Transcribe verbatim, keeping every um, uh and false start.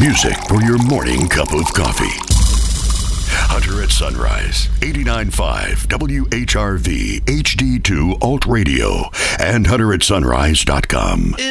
Music for your morning cup of coffee. Hunter at Sunrise, eighty-nine point five W H R V H D two Alt Radio and hunter at sunrise dot com.